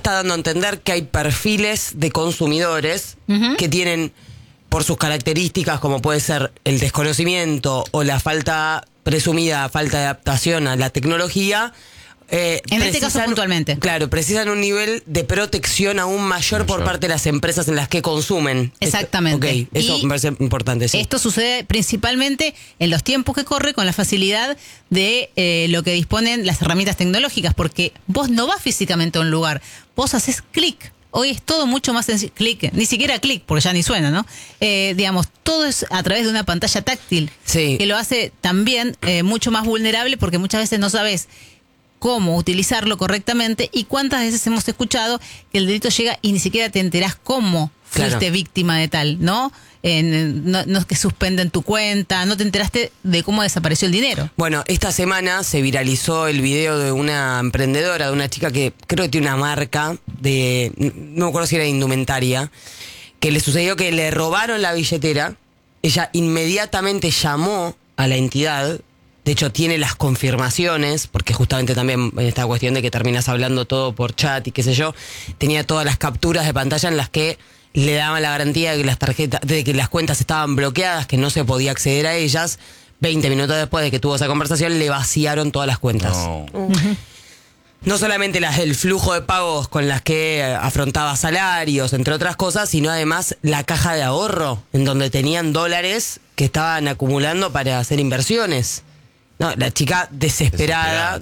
está dando a entender que hay perfiles de consumidores que tienen, por sus características, como puede ser el desconocimiento o la presumida falta de adaptación a la tecnología, en este caso puntualmente. Claro, precisan un nivel de protección aún mayor por parte de las empresas en las que consumen. Exactamente. Eso me parece importante. Sí. Esto sucede principalmente en los tiempos que corre con la facilidad de lo que disponen las herramientas tecnológicas, porque vos no vas físicamente a un lugar, vos haces clic. Hoy es todo mucho más sencillo. Clic, ni siquiera clic, porque ya ni suena, ¿no? Digamos, todo es a través de una pantalla táctil, que lo hace también mucho más vulnerable, porque muchas veces no sabes cómo utilizarlo correctamente, y cuántas veces hemos escuchado que el delito llega y ni siquiera te enterás cómo fuiste víctima de tal, ¿no? No es que suspenden tu cuenta, no te enteraste de cómo desapareció el dinero. Bueno, esta semana se viralizó el video de una emprendedora, de una chica que creo que tiene una marca de, no me acuerdo si era de indumentaria, que le sucedió que le robaron la billetera. Ella inmediatamente llamó a la entidad. De hecho, tiene las confirmaciones, porque justamente también en esta cuestión de que terminas hablando todo por chat y qué sé yo, tenía todas las capturas de pantalla en las que le daban la garantía de que las tarjetas, de que las cuentas estaban bloqueadas, que no se podía acceder a ellas. 20 minutos después de que tuvo esa conversación, le vaciaron todas las cuentas. No solamente las del flujo de pagos con las que afrontaba salarios, entre otras cosas, sino además la caja de ahorro, en donde tenían dólares que estaban acumulando para hacer inversiones. No, la chica desesperada,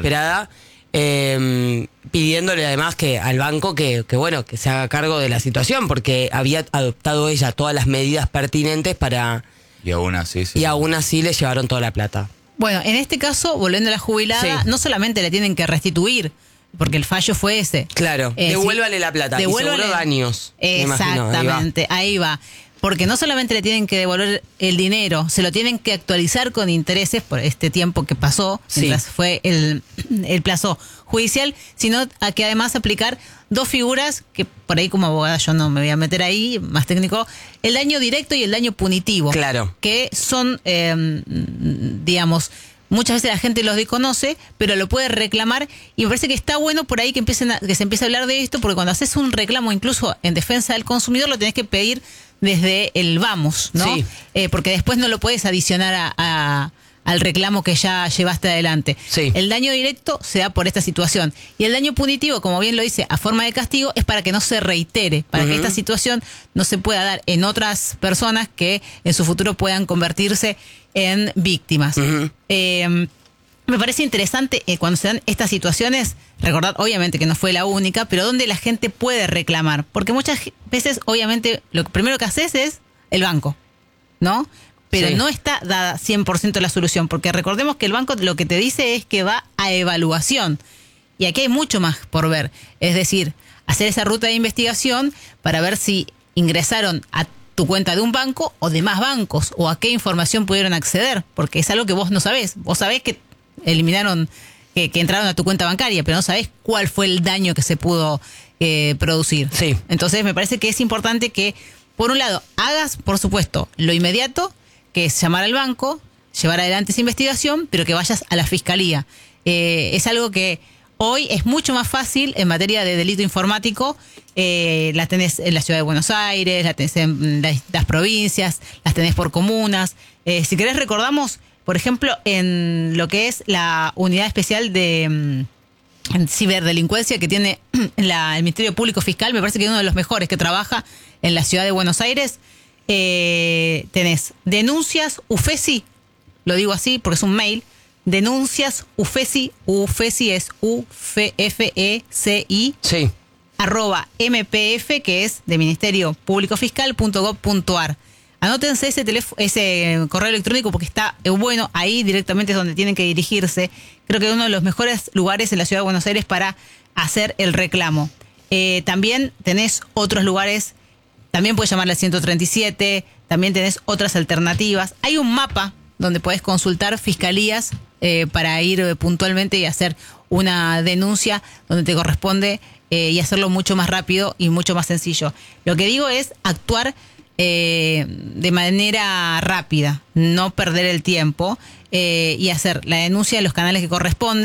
pidiéndole además que al banco que se haga cargo de la situación, porque había adoptado ella todas las medidas pertinentes para... Y aún así le llevaron toda la plata. Bueno, en este caso, volviendo a la jubilada, no solamente le tienen que restituir, porque el fallo fue ese. Claro, devuélvale la plata, devuélvale, y seguro daños. Exactamente, ahí va. Porque no solamente le tienen que devolver el dinero, se lo tienen que actualizar con intereses por este tiempo que pasó, mientras fue el plazo judicial, sino a que además aplicar dos figuras que por ahí como abogada yo no me voy a meter ahí, más técnico, el daño directo y el daño punitivo. Claro. Que son, digamos, muchas veces la gente los desconoce, pero lo puede reclamar, y me parece que está bueno por ahí que se empiece a hablar de esto, porque cuando haces un reclamo incluso en defensa del consumidor lo tenés que pedir desde el vamos, ¿no? Sí. Porque después no lo puedes adicionar al reclamo que ya llevaste adelante. Sí. El daño directo se da por esta situación. Y el daño punitivo, como bien lo dice, a forma de castigo, es para que no se reitere, para que esta situación no se pueda dar en otras personas que en su futuro puedan convertirse en víctimas. Me parece interesante cuando se dan estas situaciones, recordar obviamente que no fue la única, pero donde la gente puede reclamar. Porque muchas veces, obviamente, lo primero que haces es el banco, ¿no? Pero no está dada 100% la solución, porque recordemos que el banco lo que te dice es que va a evaluación. Y aquí hay mucho más por ver. Es decir, hacer esa ruta de investigación para ver si ingresaron a tu cuenta de un banco o de más bancos, o a qué información pudieron acceder, porque es algo que vos no sabés. Vos sabés que eliminaron, que entraron a tu cuenta bancaria, pero no sabés cuál fue el daño que se pudo producir. Sí. Entonces me parece que es importante que, por un lado, hagas, por supuesto, lo inmediato, que es llamar al banco, llevar adelante esa investigación, pero que vayas a la fiscalía. Es algo que hoy es mucho más fácil en materia de delito informático. Las tenés en la ciudad de Buenos Aires, las tenés en las provincias, las tenés por comunas. Si querés recordamos, por ejemplo, en lo que es la unidad especial de ciberdelincuencia que tiene el Ministerio Público Fiscal, me parece que es uno de los mejores que trabaja en la ciudad de Buenos Aires. Tenés denuncias UFESI, lo digo así porque es un mail, denuncias UFESI es UFECI, @mpf, que es de Ministerio Público Fiscal.gov.ar. Anótense ese correo electrónico porque está bueno, ahí directamente es donde tienen que dirigirse. Creo que es uno de los mejores lugares en la ciudad de Buenos Aires para hacer el reclamo. También tenés otros lugares, también puedes llamarle al 137, también tenés otras alternativas. Hay un mapa donde podés consultar fiscalías para ir puntualmente y hacer una denuncia donde te corresponde y hacerlo mucho más rápido y mucho más sencillo. Lo que digo es actuar de manera rápida, no perder el tiempo y hacer la denuncia en los canales que corresponde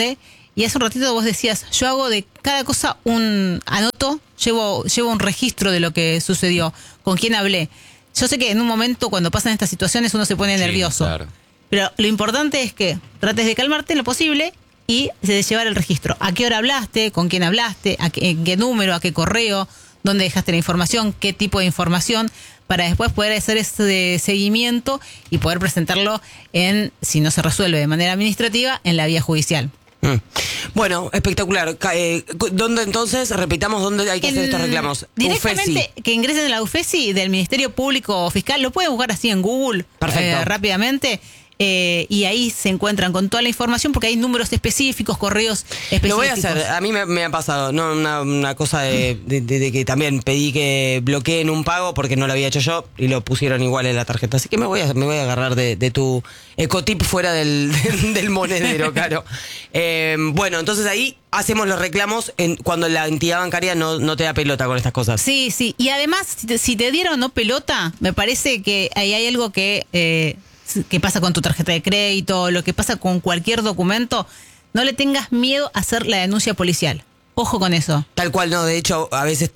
Y hace un ratito vos decías, yo hago de cada cosa anoto, llevo un registro de lo que sucedió, con quién hablé. Yo sé que en un momento cuando pasan estas situaciones uno se pone nervioso. Claro. Pero lo importante es que trates de calmarte en lo posible y de llevar el registro. ¿A qué hora hablaste? ¿Con quién hablaste? ¿En qué número? ¿A qué correo? ¿Dónde dejaste la información? ¿Qué tipo de información? Para después poder hacer este seguimiento y poder presentarlo si no se resuelve de manera administrativa, en la vía judicial. Bueno, espectacular. ¿Dónde entonces? Repitamos dónde hay que hacer estos reclamos. Directamente UFESI. que ingresen en la UFESI del Ministerio Público Fiscal. Lo pueden buscar así en Google. Perfecto. Rápidamente. Y ahí se encuentran con toda la información porque hay números específicos, correos específicos. Lo voy a hacer. A mí me ha pasado, ¿no? Una cosa de que también pedí que bloqueen un pago porque no lo había hecho yo y lo pusieron igual en la tarjeta. Así que me voy a agarrar de tu ecotip fuera del monedero, Caro. Bueno, entonces ahí hacemos los reclamos cuando la entidad bancaria no te da pelota con estas cosas. Sí. Y además, si te dieron o no pelota, me parece que ahí hay algo que pasa con tu tarjeta de crédito, lo que pasa con cualquier documento, no le tengas miedo a hacer la denuncia policial. Ojo con eso. Tal cual, no, de hecho, a veces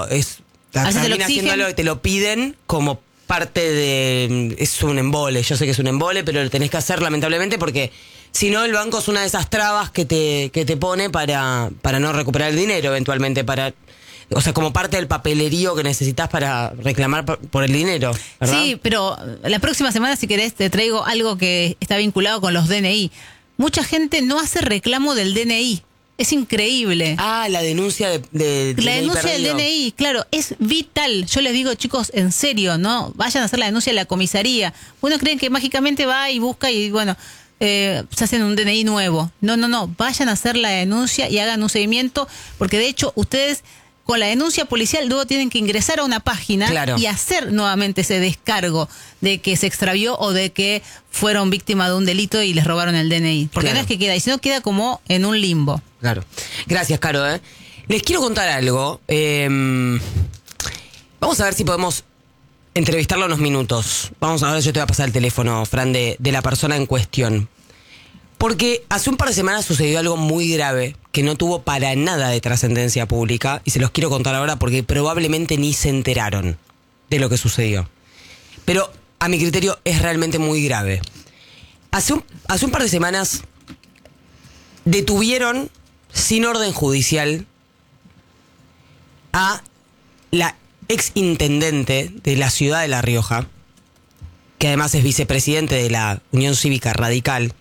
termina haciéndolo y te lo piden como parte de... Es un embole, yo sé que es un embole, pero lo tenés que hacer lamentablemente porque si no el banco es una de esas trabas que te pone para no recuperar el dinero eventualmente, o sea, como parte del papelerío que necesitas para reclamar por el dinero, ¿verdad? Sí, pero la próxima semana, si querés, te traigo algo que está vinculado con los DNI. Mucha gente no hace reclamo del DNI. Es increíble. Ah, la denuncia de la DNI denuncia perdido. del DNI, claro, es vital. Yo les digo, chicos, en serio, no vayan a hacer la denuncia a la comisaría. Uno creen que mágicamente va y busca y bueno, se hacen un DNI nuevo. No, vayan a hacer la denuncia y hagan un seguimiento, porque de hecho ustedes con la denuncia policial luego tienen que ingresar a una página y hacer nuevamente ese descargo de que se extravió o de que fueron víctimas de un delito y les robaron el DNI. Porque no es que queda, y si no queda como en un limbo. Claro. Gracias, Caro. Les quiero contar algo. Vamos a ver si podemos entrevistarlo unos minutos. Vamos a ver, yo te voy a pasar el teléfono, Fran, de la persona en cuestión. Porque hace un par de semanas sucedió algo muy grave que no tuvo para nada de trascendencia pública y se los quiero contar ahora porque probablemente ni se enteraron de lo que sucedió. Pero a mi criterio es realmente muy grave. Hace un par de semanas detuvieron sin orden judicial a la exintendente de la ciudad de La Rioja, que además es vicepresidente de la Unión Cívica Radical.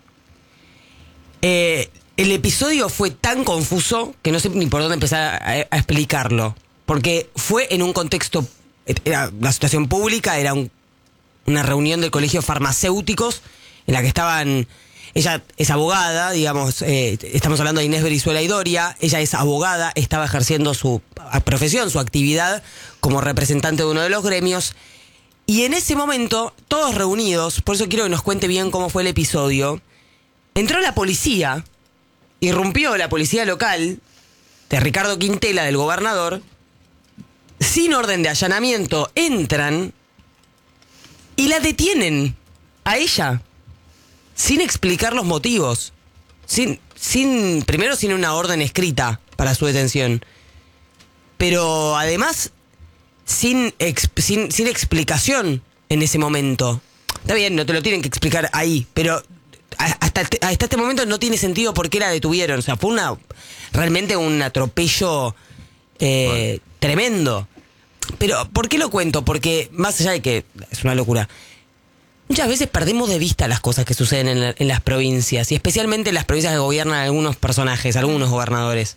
El episodio fue tan confuso que no sé ni por dónde empezar a explicarlo. Porque fue en un contexto, era la situación pública, era una reunión del Colegio de Farmacéuticos en la que estaban... Ella es abogada, digamos, estamos hablando de Inés Brizuela y Doria. Ella es abogada, estaba ejerciendo su profesión, su actividad como representante de uno de los gremios. Y en ese momento, todos reunidos, por eso quiero que nos cuente bien cómo fue el episodio, entró la policía, irrumpió la policía local de Ricardo Quintela, del gobernador, sin orden de allanamiento, entran y la detienen a ella, sin explicar los motivos, primero sin una orden escrita para su detención, pero además sin explicación en ese momento. Está bien, no te lo tienen que explicar ahí, pero hasta este momento no tiene sentido por qué la detuvieron. O sea, fue realmente un atropello tremendo. Pero, ¿por qué lo cuento? Porque, más allá de que es una locura, muchas veces perdemos de vista las cosas que suceden en las provincias, y especialmente en las provincias que gobiernan algunos personajes, algunos gobernadores.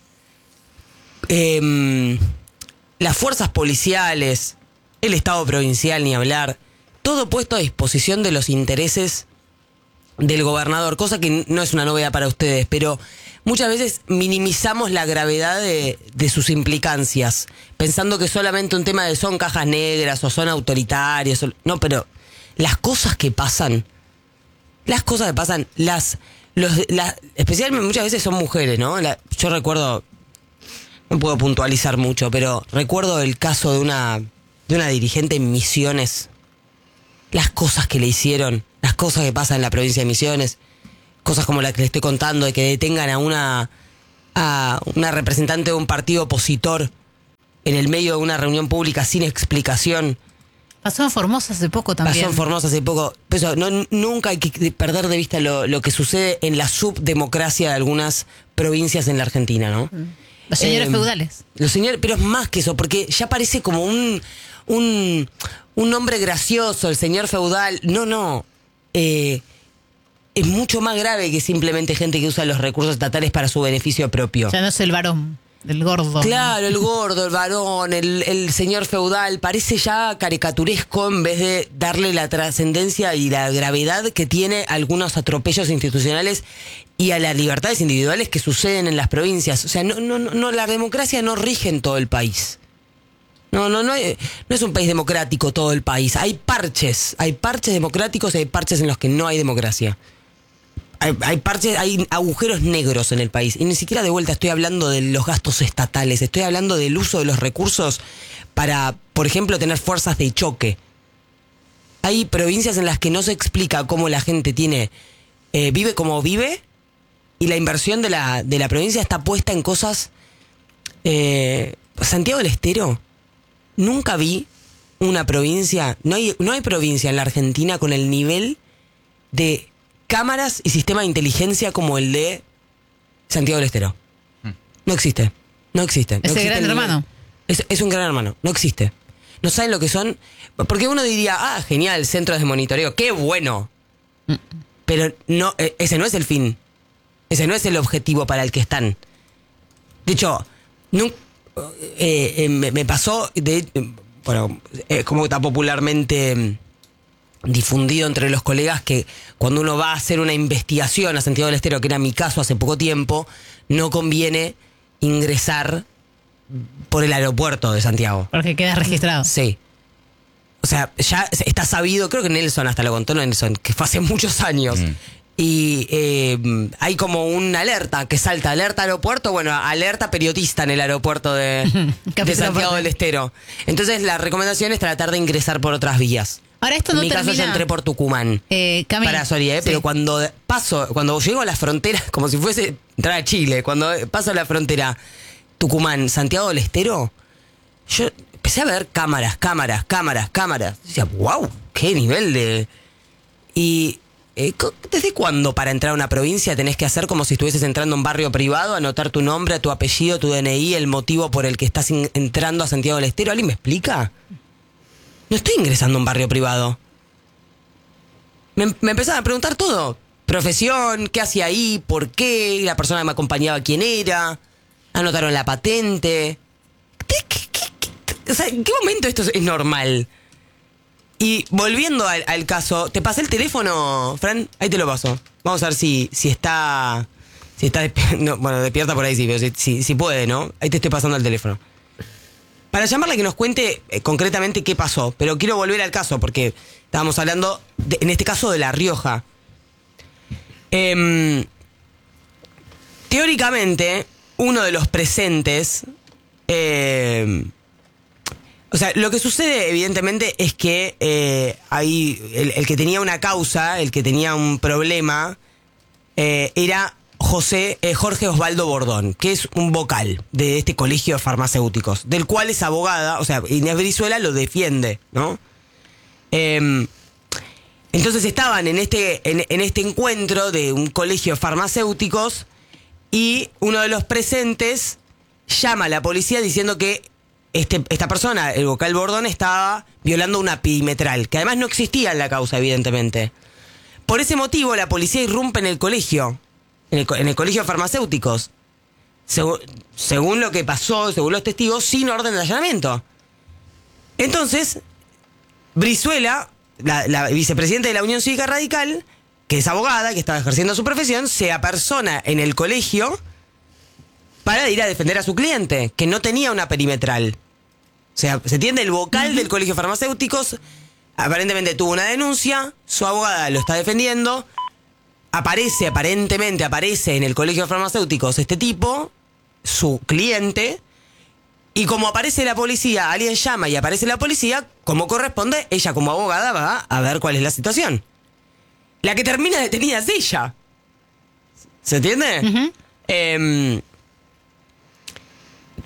Las fuerzas policiales, el Estado provincial, ni hablar, todo puesto a disposición de los intereses del gobernador, cosa que no es una novedad para ustedes, pero muchas veces minimizamos la gravedad de sus implicancias, pensando que solamente un tema de son cajas negras o son autoritarios. No, pero las cosas que pasan, especialmente muchas veces son mujeres, ¿no? Yo recuerdo, no puedo puntualizar mucho, pero recuerdo el caso de una dirigente en Misiones, las cosas que le hicieron, las cosas que pasan en la provincia de Misiones, cosas como la que le estoy contando, de que detengan a una a una representante de un partido opositor en el medio de una reunión pública sin explicación. Pasó en Formosa hace poco también. Pasó en Formosa hace poco. Pero nunca hay que perder de vista lo que sucede en la subdemocracia de algunas provincias en la Argentina, ¿no? Los señores feudales. Los señores, pero es más que eso, porque ya parece como un hombre gracioso, el señor feudal. No. Es mucho más grave que simplemente gente que usa los recursos estatales para su beneficio propio. Ya no es el varón. El gordo. Claro, el gordo, el varón, el señor feudal, parece ya caricaturesco en vez de darle la trascendencia y la gravedad que tiene algunos atropellos institucionales y a las libertades individuales que suceden en las provincias. O sea, no, la democracia no rige en todo el país. No es un país democrático todo el país. Hay parches democráticos y hay parches en los que no hay democracia. Hay parches, hay agujeros negros en el país. Y ni siquiera de vuelta estoy hablando de los gastos estatales. Estoy hablando del uso de los recursos para, por ejemplo, tener fuerzas de choque. Hay provincias en las que no se explica cómo la gente vive como vive, y la inversión de la provincia está puesta en cosas. Santiago del Estero, nunca vi una provincia. No hay provincia en la Argentina con el nivel de cámaras y sistema de inteligencia como el de Santiago del Estero. No existe. ¿Es el gran hermano? Es un gran hermano. No existe. No saben lo que son. Porque uno diría, genial, centros de monitoreo, qué bueno. Pero no, ese no es el fin. Ese no es el objetivo para el que están. De hecho, me pasó, como está popularmente difundido entre los colegas, que cuando uno va a hacer una investigación a Santiago del Estero, que era mi caso hace poco tiempo, no conviene ingresar por el aeropuerto de Santiago. Porque queda registrado. Sí. O sea, ya está sabido, creo que Nelson hasta lo contó, Nelson, que fue hace muchos años. Y hay como una alerta que salta, alerta aeropuerto, bueno, alerta periodista en el aeropuerto de Santiago del Estero. Entonces la recomendación es tratar de ingresar por otras vías. Ahora esto no termina. En mi caso yo entré por Tucumán. Para Soria, sí. Pero cuando llego a la frontera, como si fuese entrar a Chile, cuando paso a la frontera Tucumán, Santiago del Estero, yo empecé a ver cámaras. Decía, wow, qué nivel de... Y ¿desde cuándo para entrar a una provincia tenés que hacer como si estuvieses entrando a un barrio privado, anotar tu nombre, tu apellido, tu DNI, el motivo por el que estás entrando a Santiago del Estero? ¿Alguien me explica? No estoy ingresando a un barrio privado. Me empezaron a preguntar todo. Profesión, qué hacía ahí, por qué, la persona que me acompañaba quién era, anotaron la patente. O sea, ¿en qué momento esto es normal? Y volviendo al caso, ¿te pasé el teléfono, Fran? Ahí te lo paso. Vamos a ver si está... bueno, despierta por ahí sí, pero si puede, ¿no? Ahí te estoy pasando el teléfono. Para llamarla que nos cuente concretamente qué pasó. Pero quiero volver al caso porque estábamos hablando, en este caso, de La Rioja. Teóricamente, uno de los presentes... o sea, lo que sucede, evidentemente, es que ahí el que tenía una causa, el que tenía un problema, era Jorge Osvaldo Bordón, que es un vocal de este colegio de farmacéuticos, del cual es abogada, o sea, Inés Brizuela lo defiende, ¿no? Entonces estaban en este encuentro de un colegio de farmacéuticos y uno de los presentes llama a la policía diciendo que esta persona, el vocal Bordón, estaba violando una perimetral, que además no existía en la causa, evidentemente. Por ese motivo, la policía irrumpe en el colegio, en el colegio de farmacéuticos, según lo que pasó, según los testigos, sin orden de allanamiento. Entonces, Brizuela, la vicepresidenta de la Unión Cívica Radical, que es abogada, que estaba ejerciendo su profesión, se apersona en el colegio para ir a defender a su cliente, que no tenía una perimetral. O sea, se entiende, el vocal del colegio de farmacéuticos aparentemente tuvo una denuncia, su abogada lo está defendiendo, aparentemente aparece en el colegio de farmacéuticos este tipo, su cliente, y como aparece la policía, alguien llama y aparece la policía, como corresponde, ella como abogada va a ver cuál es la situación. La que termina detenida es ella. ¿Se entiende?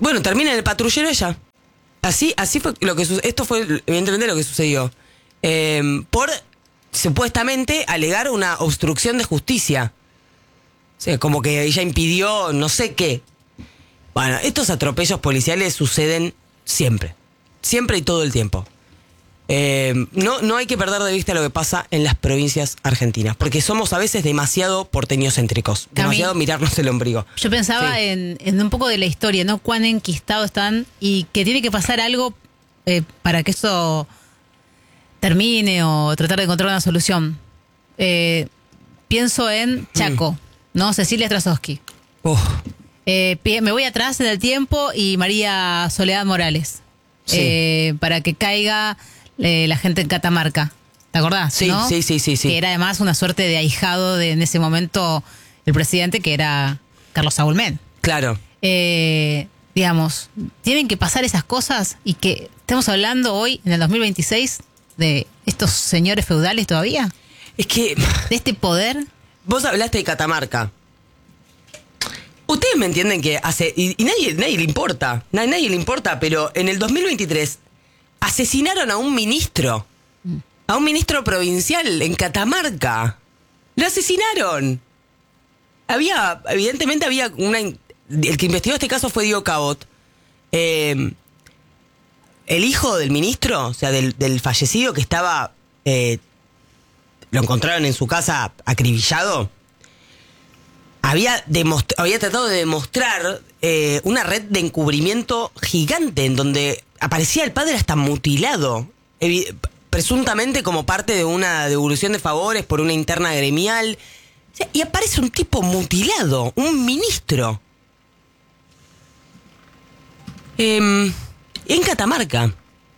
bueno, termina en el patrullero ella. Así fue lo que sucedió. Esto fue evidentemente lo que sucedió. Por supuestamente alegar una obstrucción de justicia. O sea, como que ella impidió no sé qué. Bueno, estos atropellos policiales suceden siempre. Siempre y todo el tiempo. No hay que perder de vista lo que pasa en las provincias argentinas, porque somos a veces demasiado porteñocéntricos, demasiado mirarnos el ombligo. Yo pensaba en un poco de la historia, ¿no? Cuán enquistados están y que tiene que pasar algo para que esto termine o tratar de encontrar una solución. Pienso en Chaco, ¿no? Cecilia Strasowski. Me voy atrás en el tiempo y María Soledad Morales. Para que caiga la gente en Catamarca. ¿Te acordás? Sí, ¿no? sí. Que era además una suerte de ahijado de, en ese momento, el presidente, que era Carlos Saúl Menem. Claro. Digamos, tienen que pasar esas cosas y que estemos hablando hoy, en el 2026, de estos señores feudales todavía. Es que... De este poder. Vos hablaste de Catamarca. Ustedes me entienden que hace... Y nadie le importa. Nadie le importa, pero en el 2023 asesinaron a un ministro. A un ministro provincial en Catamarca. Lo asesinaron. Evidentemente había una... El que investigó este caso fue Diego Cabot. El hijo del ministro, o sea, del fallecido que estaba... lo encontraron en su casa acribillado. Había tratado de demostrar una red de encubrimiento gigante en donde aparecía el padre hasta mutilado, presuntamente como parte de una devolución de favores por una interna gremial. O sea, y aparece un tipo mutilado, un ministro. En Catamarca.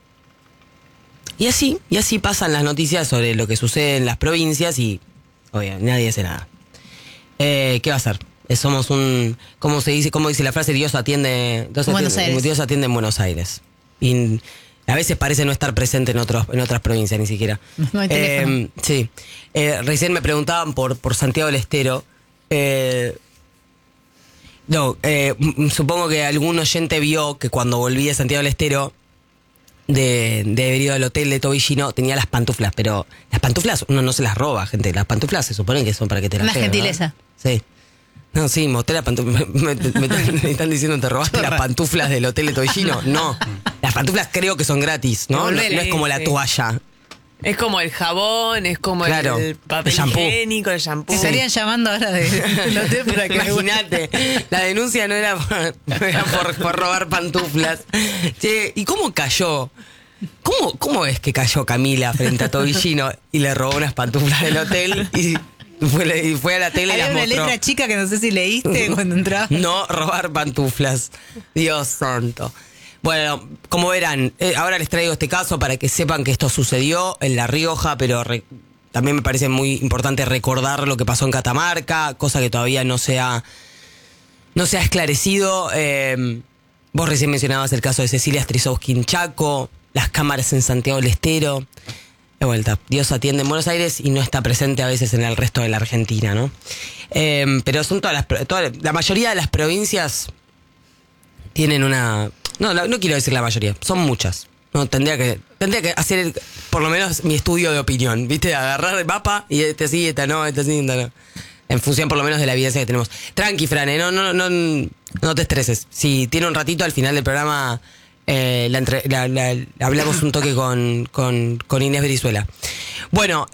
Y así pasan las noticias sobre lo que sucede en las provincias y obviamente nadie hace nada. ¿Qué va a hacer? Somos ¿cómo dice la frase? Dios atiende en Buenos Aires. Y a veces parece no estar presente en otras provincias ni siquiera. No hay teléfono. Sí. Recién me preguntaban por Santiago del Estero. Supongo que algún oyente vio que cuando volví de Santiago del Estero de haber ido al hotel de Tobillino, tenía las pantuflas, pero las pantuflas uno no se las roba, gente. Las pantuflas se supone que son para que te las Una lleven, gentileza. ¿verdad? Sí. No, sí, mostré las pantuflas. Me están diciendo, ¿te robaste las pantuflas del hotel de Tobillino? No. Las pantuflas creo que son gratis, ¿no? No es como la toalla. Es como el jabón, es como el papel higiénico, el shampoo. Te estarían llamando ahora del hotel para que... Imagínate, la denuncia no era por robar pantuflas. Che, ¿y cómo cayó? ¿Cómo es que cayó Camila frente a Tobillino y le robó unas pantuflas del hotel y fue a la tele y las mostró? Había una letra chica que no sé si leíste cuando entrabas. No robar pantuflas. Dios santo. Bueno, como verán, ahora les traigo este caso para que sepan que esto sucedió en La Rioja, pero también me parece muy importante recordar lo que pasó en Catamarca, cosa que todavía no se ha esclarecido. Vos recién mencionabas el caso de Cecilia Strasowski en Chaco, las cámaras en Santiago del Estero. De vuelta, Dios atiende en Buenos Aires y no está presente a veces en el resto de la Argentina, ¿no? Pero son la mayoría de las provincias tienen una... No quiero decir la mayoría, son muchas. No, tendría que hacer por lo menos mi estudio de opinión, ¿viste? Agarrar el mapa y este sí, esta no, esta sí, esta no. En función por lo menos de la evidencia que tenemos. Tranqui, Fran, no te estreses. Si tiene un ratito al final del programa hablamos un toque con Inés Brizuela. Bueno,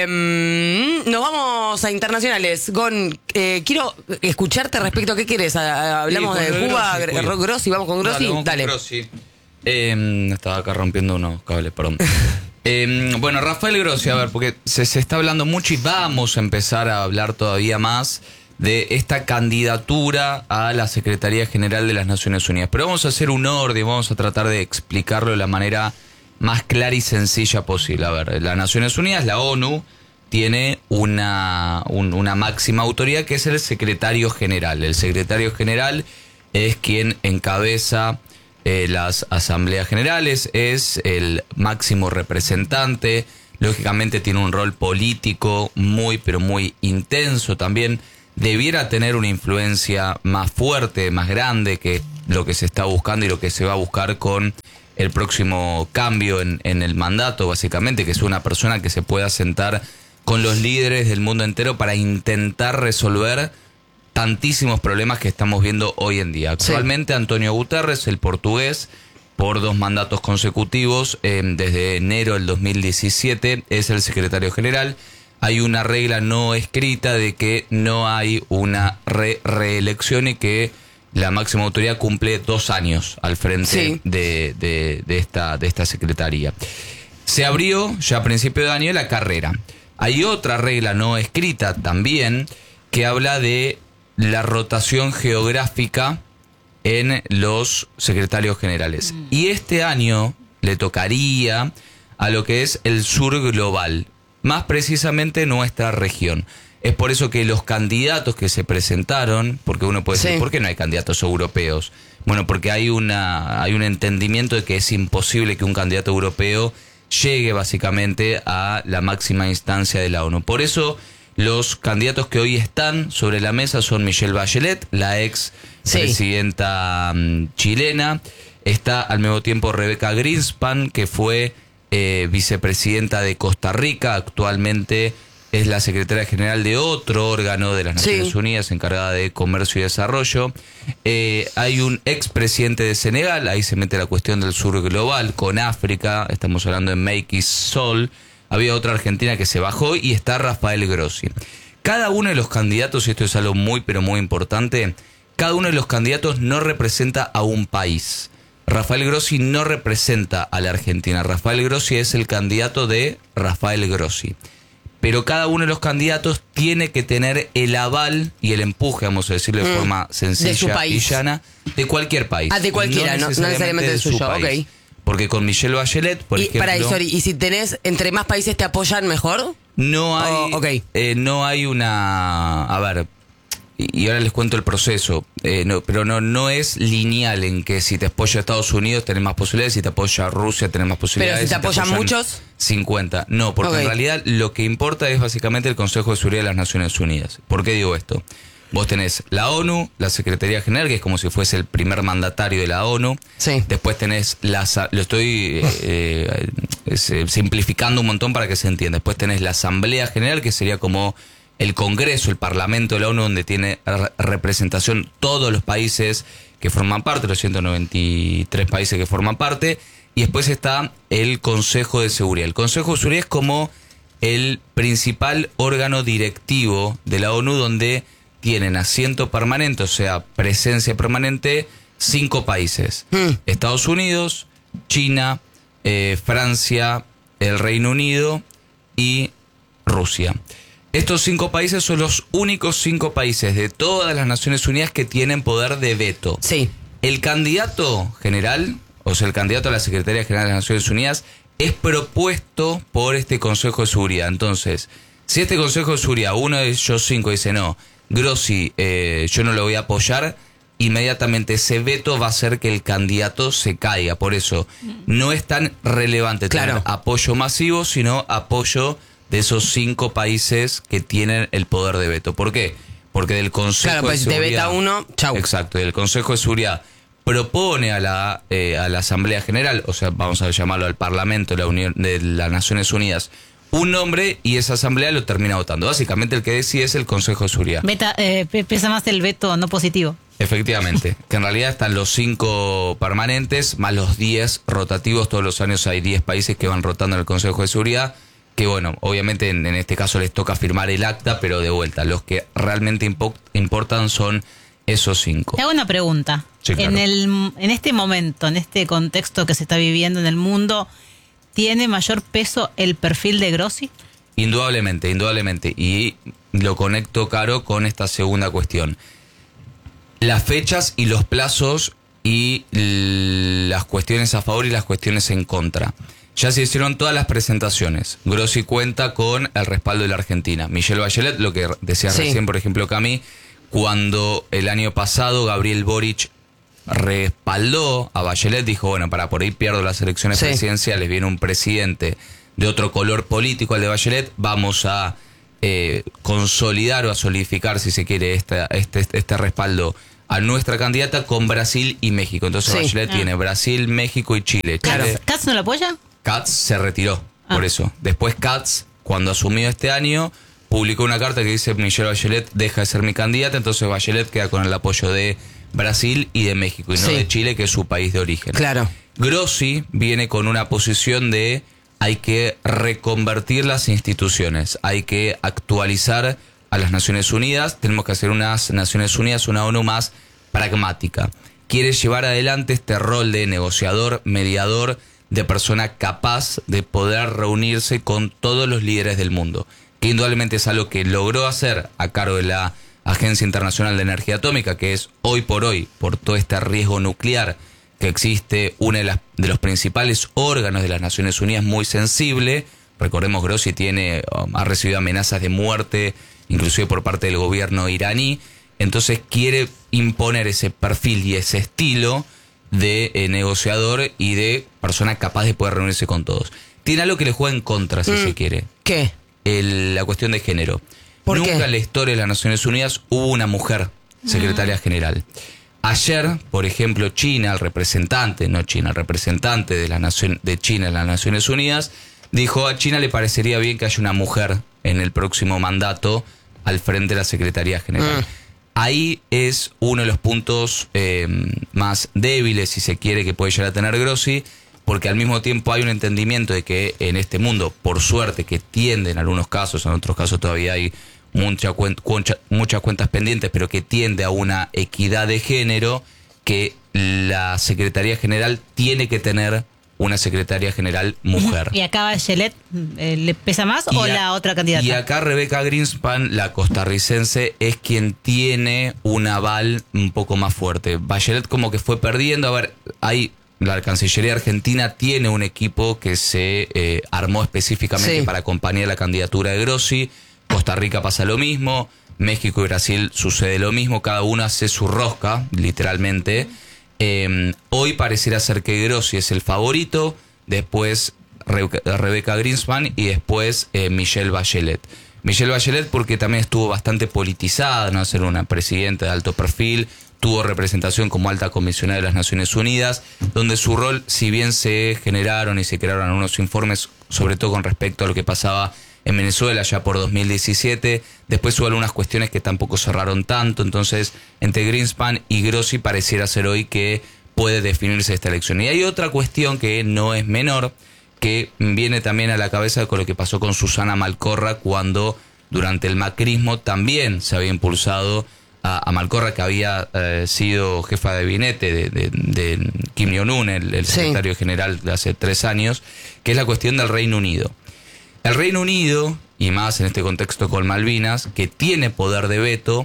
nos vamos a internacionales. Gon, quiero escucharte respecto a qué querés. Hablamos de Cuba, Grossi, vamos con Grossi. Dale. Grossi. Estaba acá rompiendo unos cables, perdón. Bueno, Rafael Grossi, a ver, porque se está hablando mucho y vamos a empezar a hablar todavía más de esta candidatura a la Secretaría General de las Naciones Unidas. Pero vamos a hacer un orden, vamos a tratar de explicarlo de la manera más clara y sencilla posible. A ver, las Naciones Unidas, la ONU, tiene una máxima autoridad que es el secretario general. El secretario general es quien encabeza las asambleas generales, es el máximo representante, lógicamente tiene un rol político muy, pero muy intenso también. debiera tener una influencia más fuerte, más grande que lo que se está buscando y lo que se va a buscar con el próximo cambio en el mandato, básicamente, que es una persona que se pueda sentar con los líderes del mundo entero para intentar resolver tantísimos problemas que estamos viendo hoy en día. Actualmente, Antonio Guterres, el portugués, por 2 mandatos consecutivos, desde enero del 2017, es el secretario general. Hay una regla no escrita de que no hay una reelección y que la máxima autoridad cumple 2 años al frente de esta secretaría. Se abrió ya a principio de año la carrera. Hay otra regla no escrita también que habla de la rotación geográfica en los secretarios generales. Y este año le tocaría a lo que es el sur global, más precisamente nuestra región. Es por eso que los candidatos que se presentaron, porque uno puede decir, ¿por qué no hay candidatos europeos? Bueno, porque hay un entendimiento de que es imposible que un candidato europeo llegue básicamente a la máxima instancia de la ONU. Por eso los candidatos que hoy están sobre la mesa son Michelle Bachelet, la ex presidenta chilena. Está al mismo tiempo Rebeca Grynspan, que fue vicepresidenta de Costa Rica, actualmente es la secretaria general de otro órgano de las Naciones Unidas encargada de comercio y desarrollo. Hay un expresidente de Senegal, ahí se mete la cuestión del sur global con África, estamos hablando de Macky Sall. Había otra argentina que se bajó y está Rafael Grossi. Cada uno de los candidatos, y esto es algo muy pero muy importante, cada uno de los candidatos no representa a un país. Rafael Grossi no representa a la Argentina. Rafael Grossi es el candidato de Rafael Grossi. Pero cada uno de los candidatos tiene que tener el aval y el empuje, vamos a decirlo de forma sencilla y llana, de cualquier país. De cualquiera, no necesariamente del suyo. País. Porque con Michelle Bachelet, por ejemplo... ¿Y si tenés, entre más países te apoyan, mejor? No hay, no hay una... A ver, y ahora les cuento el proceso, pero no es lineal en que si te apoya Estados Unidos tenés más posibilidades, si te apoya Rusia tenés más posibilidades. Pero si te apoyan muchos... 50. No, porque en realidad lo que importa es básicamente el Consejo de Seguridad de las Naciones Unidas. ¿Por qué digo esto? Vos tenés la ONU, la Secretaría General, que es como si fuese el primer mandatario de la ONU. Después tenés lo estoy simplificando un montón para que se entienda. Después tenés la Asamblea General, que sería como el Congreso, el Parlamento de la ONU, donde tiene representación todos los países que forman parte, los 193 países que forman parte. Y después está el Consejo de Seguridad. El Consejo de Seguridad es como el principal órgano directivo de la ONU, donde tienen asiento permanente, o sea, presencia permanente, 5 países. Estados Unidos, China, Francia, el Reino Unido y Rusia. Estos 5 países son los únicos 5 países de todas las Naciones Unidas que tienen poder de veto. El candidato general, o sea, el candidato a la Secretaría General de las Naciones Unidas, es propuesto por este Consejo de Seguridad. Entonces, si este Consejo de Seguridad, uno de ellos 5 dice no, Grossi, yo no lo voy a apoyar, inmediatamente ese veto va a hacer que el candidato se caiga. Por eso no es tan relevante tener apoyo masivo, sino apoyo de esos 5 países que tienen el poder de veto. ¿Por qué? Porque del Consejo de Seguridad... te veta uno, chau. Exacto, del Consejo de Seguridad propone a la Asamblea General, o sea, vamos a llamarlo al Parlamento de las Naciones Unidas, un nombre y esa asamblea lo termina votando. Básicamente el que decide es el Consejo de Seguridad. Pesa más el veto no positivo. Efectivamente, que en realidad están los 5 permanentes más los 10 rotativos. Todos los años hay 10 países que van rotando en el Consejo de Seguridad, que bueno, obviamente en este caso les toca firmar el acta, pero de vuelta, los que realmente importan son esos 5. Te hago una pregunta. Sí, claro. En este momento, en este contexto que se está viviendo en el mundo, ¿tiene mayor peso el perfil de Grossi? Indudablemente. Y lo conecto, Caro, con esta segunda cuestión. Las fechas y los plazos y las cuestiones a favor y las cuestiones en contra. Ya se hicieron todas las presentaciones. Grossi cuenta con el respaldo de la Argentina. Michelle Bachelet, lo que decía recién, por ejemplo, Cami, cuando el año pasado Gabriel Boric respaldó a Bachelet, dijo, bueno, por ahí pierdo las elecciones presidenciales, viene un presidente de otro color político al de Bachelet, vamos a consolidar o a solidificar, si se quiere, este respaldo a nuestra candidata con Brasil y México. Entonces Bachelet tiene Brasil, México y Chile. ¿Katz no la apoya? Katz se retiró, por eso. Después Katz, cuando asumió este año, publicó una carta que dice Michelle Bachelet deja de ser mi candidata, entonces Bachelet queda con el apoyo de Brasil y de México, y no de Chile, que es su país de origen. Claro. Grossi viene con una posición de hay que reconvertir las instituciones, hay que actualizar a las Naciones Unidas, tenemos que hacer unas Naciones Unidas, una ONU más pragmática. Quiere llevar adelante este rol de negociador, mediador, de persona capaz de poder reunirse con todos los líderes del mundo, que indudablemente es algo que logró hacer a cargo de la Agencia Internacional de Energía Atómica, que es hoy, por todo este riesgo nuclear que existe, uno de los principales órganos de las Naciones Unidas, muy sensible. Recordemos, Grossi ha recibido amenazas de muerte, inclusive por parte del gobierno iraní. Entonces quiere imponer ese perfil y ese estilo de negociador y de persona capaz de poder reunirse con todos. Tiene algo que le juega en contra, si se quiere. ¿Qué? La cuestión de género. Nunca en la historia de las Naciones Unidas hubo una mujer secretaria general. Ayer, por ejemplo, China, el representante de China en las Naciones Unidas, dijo a China le parecería bien que haya una mujer en el próximo mandato al frente de la Secretaría General. Ahí es uno de los puntos más débiles, si se quiere, que puede llegar a tener Grossi, porque al mismo tiempo hay un entendimiento de que en este mundo, por suerte, que tiende en algunos casos, en otros casos todavía hay muchas cuentas pendientes, pero que tiende a una equidad de género, que la Secretaría General tiene que tener una secretaria general mujer. ¿Y acá Bachelet le pesa más o la otra candidata? Y acá Rebecca Greenspan, la costarricense, es quien tiene un aval un poco más fuerte. Bachelet como que fue perdiendo. A ver, la Cancillería Argentina tiene un equipo que se armó específicamente para acompañar la candidatura de Grossi. Costa Rica pasa lo mismo, México y Brasil sucede lo mismo, cada uno hace su rosca, literalmente. Hoy pareciera ser que Grossi es el favorito, después Rebecca Greenspan y después Michelle Bachelet. Michelle Bachelet porque también estuvo bastante politizada, no ser una presidenta de alto perfil, tuvo representación como alta comisionada de las Naciones Unidas, donde su rol, si bien se generaron y se crearon algunos informes, sobre todo con respecto a lo que pasaba en Venezuela ya por 2017, después hubo algunas cuestiones que tampoco cerraron tanto, entonces entre Greenspan y Grossi pareciera ser hoy que puede definirse esta elección. Y hay otra cuestión que no es menor, que viene también a la cabeza con lo que pasó con Susana Malcorra cuando durante el macrismo también se había impulsado a Malcorra, que había sido jefa de gabinete de Kim Jong-un, el secretario general de hace 3 años, que es la cuestión del Reino Unido. El Reino Unido, y más en este contexto con Malvinas, que tiene poder de veto,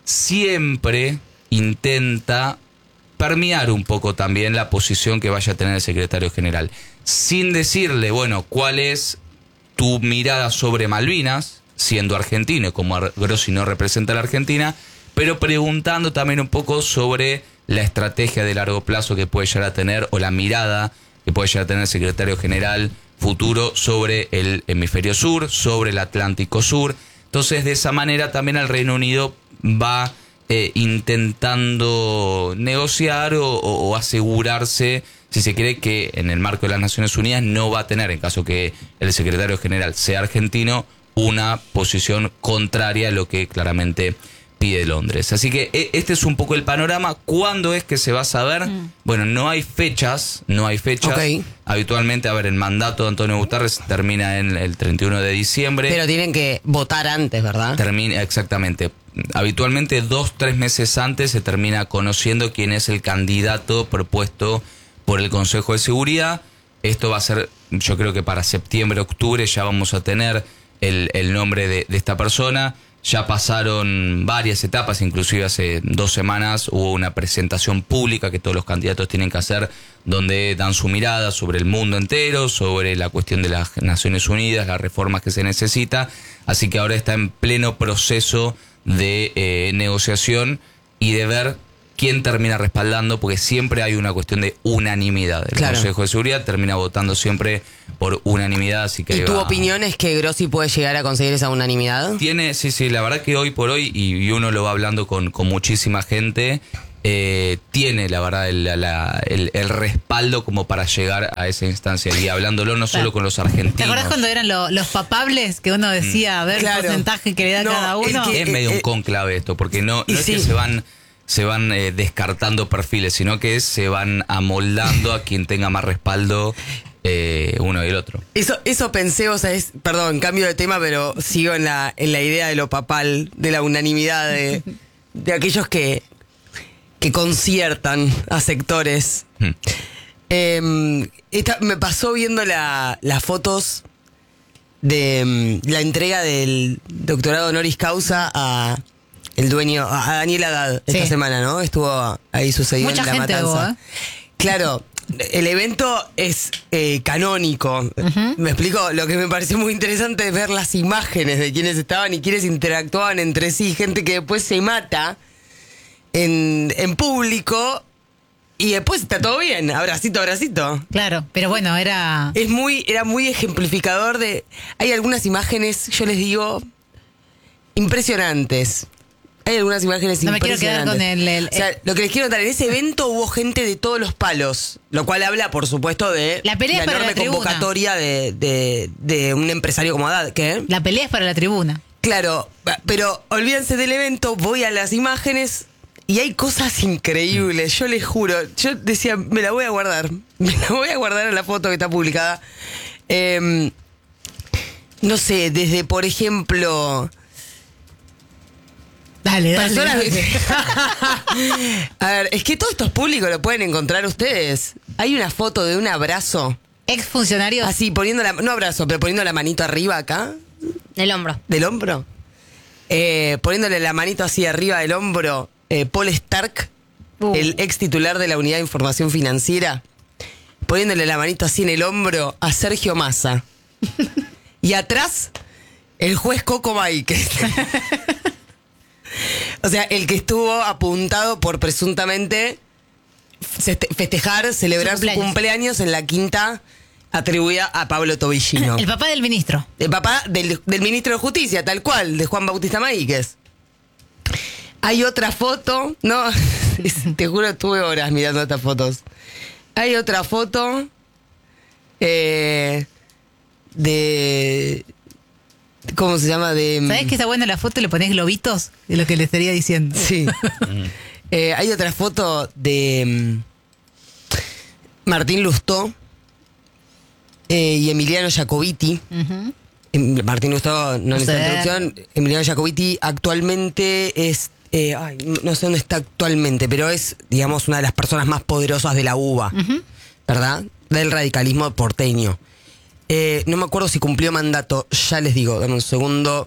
siempre intenta permear un poco también la posición que vaya a tener el secretario general, sin decirle, bueno, cuál es tu mirada sobre Malvinas, siendo argentino, como Grossi no representa a la Argentina, pero preguntando también un poco sobre la estrategia de largo plazo que puede llegar a tener, o la mirada que puede llegar a tener el secretario general futuro sobre el hemisferio sur, sobre el Atlántico Sur. Entonces, de esa manera también el Reino Unido va intentando negociar o asegurarse, si se quiere, que en el marco de las Naciones Unidas no va a tener, en caso que el secretario general sea argentino, una posición contraria a lo que claramente pide Londres. Así que este es un poco el panorama. ¿Cuándo es que se va a saber? Bueno, no hay fechas. Okay. Habitualmente, el mandato de Antonio Guterres termina en el 31 de diciembre. Pero tienen que votar antes, ¿verdad? Exactamente. Habitualmente 2-3 meses antes se termina conociendo quién es el candidato propuesto por el Consejo de Seguridad. Esto va a ser, yo creo que para septiembre, octubre ya vamos a tener el nombre de esta persona. Ya pasaron varias etapas, inclusive hace 2 semanas hubo una presentación pública que todos los candidatos tienen que hacer, donde dan su mirada sobre el mundo entero, sobre la cuestión de las Naciones Unidas, las reformas que se necesita. Así que ahora está en pleno proceso de negociación y de ver quién termina respaldando, porque siempre hay una cuestión de unanimidad. El Consejo de Seguridad termina votando siempre por unanimidad, así que... ¿Y tu opinión es que Grossi puede llegar a conseguir esa unanimidad? Sí, la verdad que hoy por hoy, y uno lo va hablando con muchísima gente, tiene la verdad el respaldo como para llegar a esa instancia, y hablándolo no solo con los argentinos. ¿Te acordás cuando eran los papables que uno decía a ver el porcentaje que le da cada uno? Es medio un conclave esto, porque no es que se van descartando perfiles, sino que se van amoldando a quien tenga más respaldo uno y el otro. Eso pensé, o sea, perdón, cambio de tema, pero sigo en la idea de lo papal, de la unanimidad de aquellos que conciertan a sectores. Me pasó viendo las fotos de la entrega del doctorado honoris causa a el dueño, a Daniel Haddad, esta semana, ¿no? Estuvo ahí sucediendo en La Matanza. Hubo, Claro, el evento es canónico. Me explico, lo que me pareció muy interesante es ver las imágenes de quienes estaban y quienes interactuaban entre sí, gente que después se mata en público y después está todo bien, abracito. Claro, pero bueno, era muy ejemplificador de... Hay algunas imágenes, yo les digo, impresionantes. Hay algunas imágenes no me quiero quedar con o sea, lo que les quiero contar, en ese evento hubo gente de todos los palos, lo cual habla, por supuesto, de la pelea para enorme la convocatoria de un empresario como Haddad. ¿Qué? La pelea es para la tribuna. Claro, pero olvídense del evento, voy a las imágenes y hay cosas increíbles, yo les juro. Yo decía, me la voy a guardar en la foto que está publicada. No sé, desde, por ejemplo... Dale. A ver, es que todo esto es público, lo pueden encontrar ustedes. Hay una foto de un abrazo. Ex funcionarios. Así, no abrazo, pero poniendo la manito arriba acá. Del hombro. ¿Del hombro? Poniéndole la manito así arriba del hombro, Paul Stark, el ex titular de la Unidad de Información Financiera, poniéndole la manito así en el hombro a Sergio Massa. Y atrás, el juez Coco Máquez. O sea, el que estuvo apuntado por presuntamente celebrar su cumpleaños en la quinta atribuida a Pablo Tobillino. El papá del ministro. El papá del ministro de Justicia, tal cual, de Juan Bautista Máquez. Hay otra foto, no, te juro, estuve horas mirando estas fotos. Hay otra foto de... ¿Cómo se llama? ¿Sabés que está buena la foto y le ponés globitos? De lo que le estaría diciendo. Sí. Hay otra foto de Martín Lustó y Emiliano Jacobiti. Martín Lustó, no necesita introducción. Emiliano Jacobiti actualmente es... no sé dónde está actualmente, pero es, digamos, una de las personas más poderosas de la UBA, ¿verdad? Del radicalismo porteño. No me acuerdo si cumplió mandato, ya les digo, dame un segundo.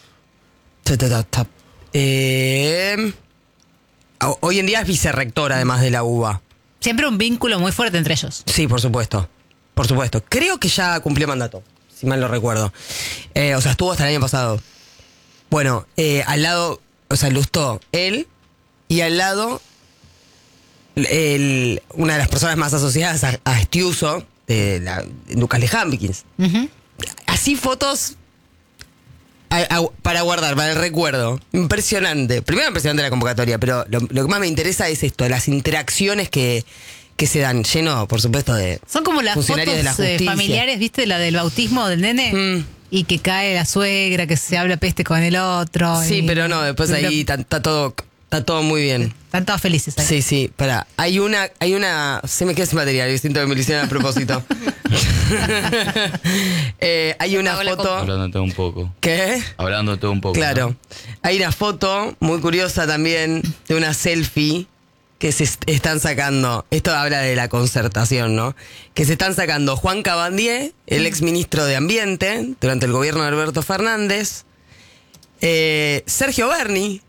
Hoy en día es vicerrectora, además de la UBA. Siempre un vínculo muy fuerte entre ellos. Sí, por supuesto. Por supuesto. Creo que ya cumplió mandato, si mal lo recuerdo. O sea, estuvo hasta el año pasado. Bueno, al lado, o sea, Lustó él, y al lado una de las personas más asociadas a Estiuso, de Lucas Lejampkins. Así fotos para guardar, para el recuerdo. Impresionante. Primero impresionante la convocatoria, pero lo que más me interesa es esto, las interacciones que se dan, lleno, por supuesto, de son como las funcionarios fotos de la justicia. Familiares, ¿viste? La del bautismo del nene. Y que cae la suegra, que se habla peste con el otro. Sí, pero no, después ahí está todo muy bien. Están todos felices ahí. Sí, sí, espera. Hay una, se me queda ese material, siento que me lo hicieron a propósito. Hay una foto. Hablándote un poco. ¿Qué? Hablándote un poco. Claro. ¿No? Hay una foto muy curiosa también de una selfie que se están sacando. Esto habla de la concertación, ¿no? Que se están sacando Juan Cabandier, el ex ministro de Ambiente, durante el gobierno de Alberto Fernández, Sergio Berni,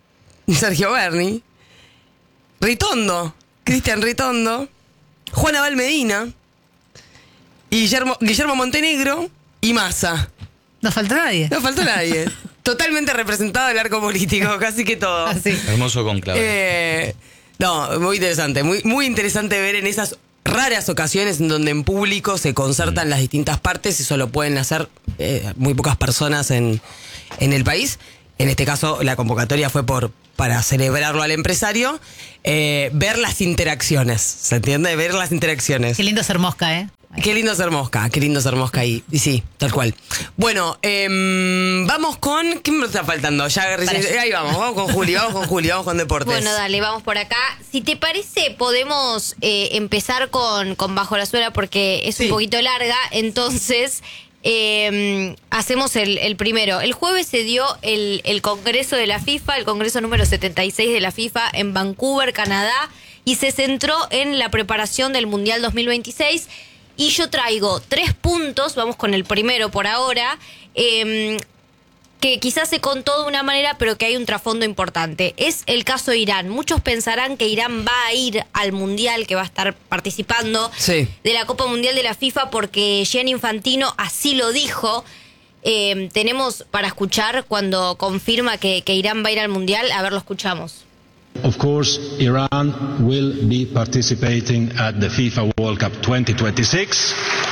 Ritondo, Cristian Ritondo, Juan Abal Medina, y Guillermo Montenegro y Massa. No faltó nadie. No faltó nadie. Totalmente representado el arco político, casi que todo. Así. Hermoso conclave. No, muy interesante, muy interesante ver en esas raras ocasiones en donde en público se concertan las distintas partes. Eso lo pueden hacer muy pocas personas en el país. En este caso, la convocatoria fue para celebrarlo al empresario. Ver las interacciones, ¿se entiende? Ver las interacciones. Qué lindo ser mosca, ¿eh? Qué lindo ser mosca ahí. Y sí, tal cual. Bueno, vamos con... ¿Quién me está faltando? Ahí vamos con Juli, vamos con deportes. Bueno, dale, vamos por acá. Si te parece, podemos empezar con Bajo la Suela porque es un poquito larga, entonces... hacemos el primero. El jueves se dio el Congreso de la FIFA, el Congreso número 76 de la FIFA en Vancouver, Canadá, y se centró en la preparación del Mundial 2026. Y yo traigo 3 puntos, vamos con el primero por ahora, que quizás se contó de una manera, pero que hay un trasfondo importante. Es el caso de Irán. Muchos pensarán que Irán va a ir al Mundial, que va a estar participando de la Copa Mundial de la FIFA, porque Gianni Infantino así lo dijo. Tenemos para escuchar cuando confirma que Irán va a ir al Mundial. A ver, lo escuchamos. Of course, Iran will be participating at the FIFA World Cup 2026.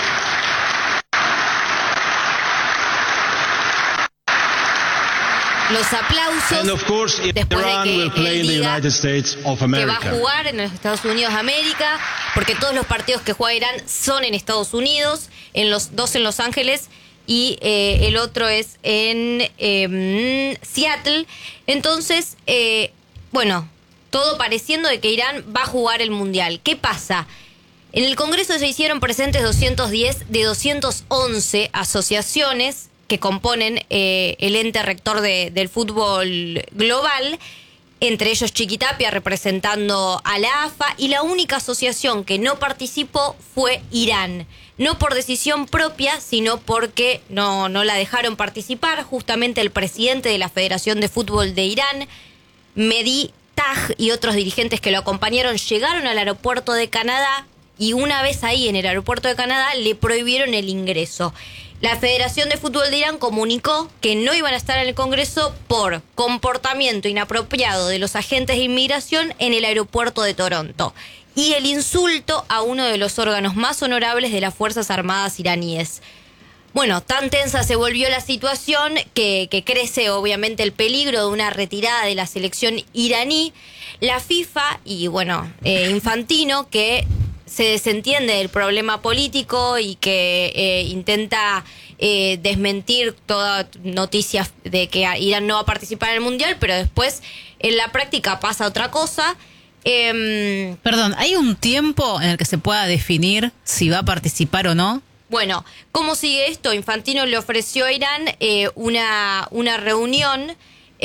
Los aplausos. And of course, Iran will play in the United States of America. Que va a jugar en los Estados Unidos de América, porque todos los partidos que juega Irán son en Estados Unidos, dos en Los Ángeles y el otro es en Seattle. Entonces, bueno, todo pareciendo de que Irán va a jugar el Mundial. ¿Qué pasa? En el Congreso se hicieron presentes 210 de 211 asociaciones que componen el ente rector del fútbol global, entre ellos Chiquitapia representando a la AFA, y la única asociación que no participó fue Irán. No por decisión propia, sino porque no la dejaron participar. Justamente el presidente de la Federación de Fútbol de Irán, Mehdi Taj, y otros dirigentes que lo acompañaron llegaron al aeropuerto de Canadá, y una vez ahí en el aeropuerto de Canadá le prohibieron el ingreso. La Federación de Fútbol de Irán comunicó que no iban a estar en el Congreso por comportamiento inapropiado de los agentes de inmigración en el aeropuerto de Toronto y el insulto a uno de los órganos más honorables de las Fuerzas Armadas iraníes. Bueno, tan tensa se volvió la situación que crece obviamente el peligro de una retirada de la selección iraní. La FIFA y bueno, Infantino, que se desentiende del problema político y que intenta desmentir toda noticia de que Irán no va a participar en el Mundial, pero después en la práctica pasa otra cosa. Perdón, ¿hay un tiempo en el que se pueda definir si va a participar o no? Bueno, ¿cómo sigue esto? Infantino le ofreció a Irán una reunión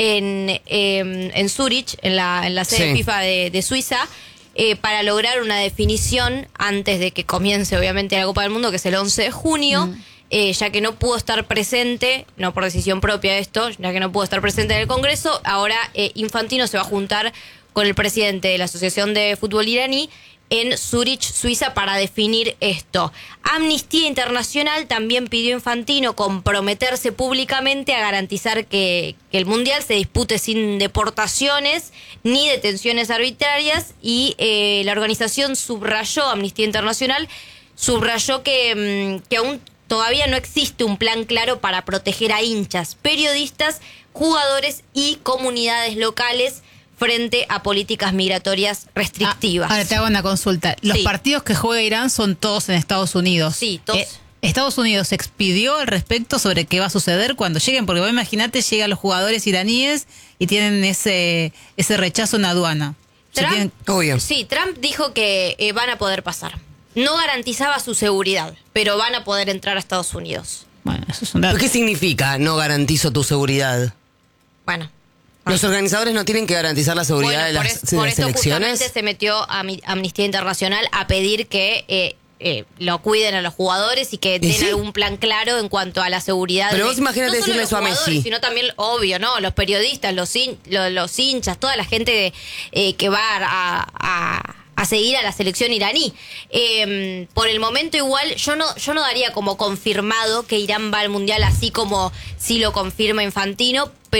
en Zúrich, en la sede FIFA de Suiza, para lograr una definición antes de que comience obviamente la Copa del Mundo, que es el 11 de junio, ya que no pudo estar presente, no por decisión propia esto, ya que no pudo estar presente en el Congreso. Ahora Infantino se va a juntar con el presidente de la Asociación de Fútbol Iraní en Zúrich, Suiza, para definir esto. Amnistía Internacional también pidió a Infantino comprometerse públicamente a garantizar que el Mundial se dispute sin deportaciones ni detenciones arbitrarias, y la organización subrayó, Amnistía Internacional, subrayó que aún todavía no existe un plan claro para proteger a hinchas, periodistas, jugadores y comunidades locales frente a políticas migratorias restrictivas. Ahora te hago una consulta. Los partidos que juega Irán son todos en Estados Unidos. Sí, todos. ¿Estados Unidos expidió al respecto sobre qué va a suceder cuando lleguen? Porque vos imaginate, llegan los jugadores iraníes y tienen ese rechazo en aduana. Trump dijo que van a poder pasar. No garantizaba su seguridad, pero van a poder entrar a Estados Unidos. Bueno, eso es un dato. ¿Qué significa no garantizo tu seguridad? Bueno. ¿Los organizadores no tienen que garantizar la seguridad de las por eso elecciones? Justamente se metió a Amnistía Internacional a pedir que lo cuiden a los jugadores y que den algún plan claro en cuanto a la seguridad. Pero vos imagínate no solo decirle eso a Messi, sino también, obvio, ¿no? Los periodistas, los hinchas, toda la gente que va a seguir a la selección iraní. Por el momento igual yo no daría como confirmado que Irán va al Mundial, así como sí lo confirma Infantino, pero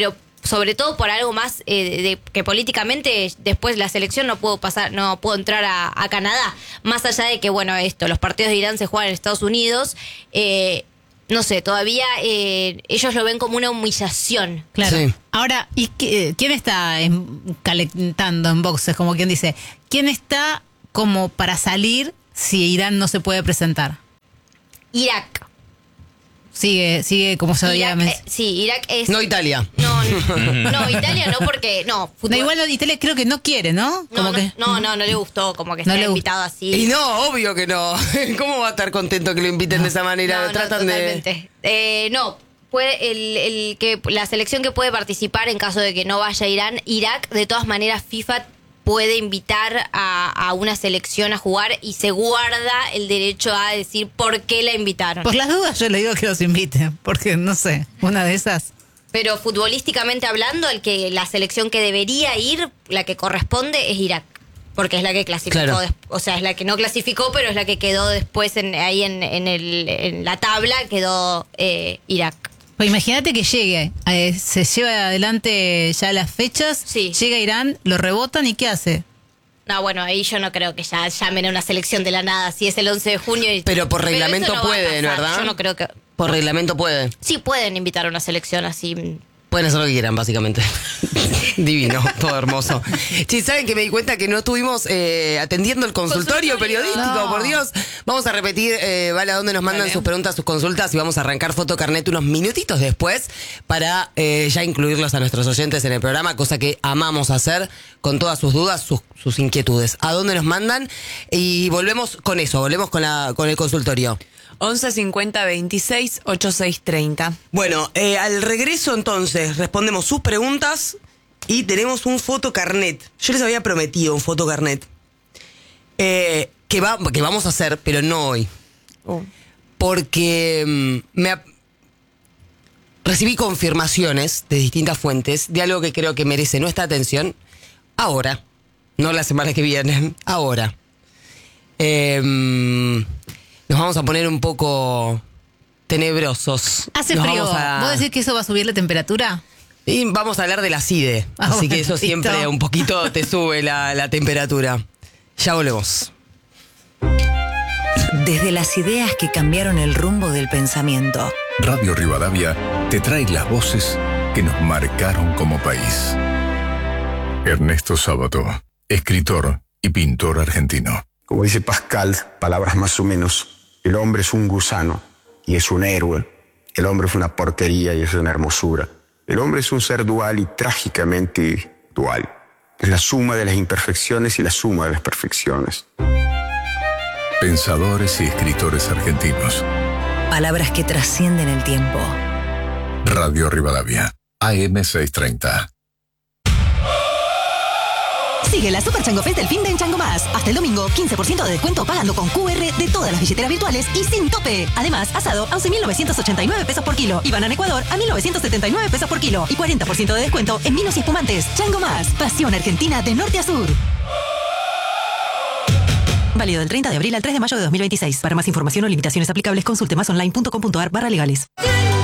sobre todo por algo más de que políticamente después la selección no puedo entrar a Canadá. Más allá de que, bueno, los partidos de Irán se juegan en Estados Unidos, no sé, todavía ellos lo ven como una humillación. Claro. Sí. Ahora, ¿y quién está calentando en boxes? Como quien dice, ¿quién está como para salir si Irán no se puede presentar? Irak. Sigue como se veía. Sí, Irak es... No Italia. No, Italia no, porque... No, No, igual Italia creo que no quiere, ¿no? No le gustó, como que No está le invitado así. Y no, obvio que no. ¿Cómo va a estar contento que lo inviten de esa manera? Tratan totalmente. La selección que puede participar en caso de que no vaya a Irán, Irak, de todas maneras FIFA puede invitar a una selección a jugar y se guarda el derecho a decir por qué la invitaron. Por las dudas yo le digo que los inviten, porque no sé, una de esas. Pero futbolísticamente hablando, la selección que debería ir, la que corresponde, es Irak. Porque es la que clasificó, claro. O sea, es la que no clasificó, pero es la que quedó después en la tabla, quedó Irak. Pues imagínate que llegue, se lleva adelante ya las fechas, Sí. Llega a Irán, lo rebotan y ¿qué hace? No, bueno, ahí yo no creo que ya llamen a una selección de la nada, si es el 11 de junio. Pero por reglamento eso no va a pueden, pasar. ¿verdad? Yo no creo que... Por reglamento puede. Sí, pueden invitar a una selección así. Pueden hacer lo que quieran, básicamente. Divino, todo hermoso. Sí, ¿saben que me di cuenta que no estuvimos atendiendo el consultorio periodístico? No. Por Dios. Vamos a repetir, Vale, a dónde nos mandan Dale. sus preguntas, sus consultas, y vamos a arrancar Fotocarnet unos minutitos después para ya incluirlos a nuestros oyentes en el programa, cosa que amamos hacer con todas sus dudas, sus inquietudes. ¿A dónde nos mandan? Y volvemos con eso, volvemos con el consultorio. 11 50 26 86 30. Bueno, al regreso entonces respondemos sus preguntas y tenemos un fotocarnet. Yo les había prometido un fotocarnet que vamos a hacer, pero no hoy. Porque recibí confirmaciones de distintas fuentes de algo que creo que merece nuestra atención ahora, no la semana que viene, ahora. Nos vamos a poner un poco tenebrosos. Hace Nos frío. vamos a- ¿Vos decís que eso va a subir la temperatura? Y vamos a hablar de la CIDE. Ah, así que bueno, eso listo. siempre un poquito te sube la temperatura. Ya volvemos. Desde las ideas que cambiaron el rumbo del pensamiento. Radio Rivadavia te trae las voces que nos marcaron como país. Ernesto Sábato, escritor y pintor argentino. Como dice Pascal, palabras más o menos, el hombre es un gusano y es un héroe. El hombre es una porquería y es una hermosura. El hombre es un ser dual y trágicamente dual. Es la suma de las imperfecciones y la suma de las perfecciones. Pensadores y escritores argentinos. Palabras que trascienden el tiempo. Radio Rivadavia, AM 630. Sigue la Super Chango Fest del fin de en Chango Más. Hasta el domingo, 15% de descuento pagando con QR de todas las billeteras virtuales y sin tope. Además, asado a 11.989 pesos por kilo y banana Ecuador a 1.979 pesos por kilo y 40% de descuento en vinos y espumantes. Chango Más, pasión argentina de norte a sur. Válido del 30 de abril al 3 de mayo de 2026. Para más información o limitaciones aplicables, consulte másonline.com.ar/legales.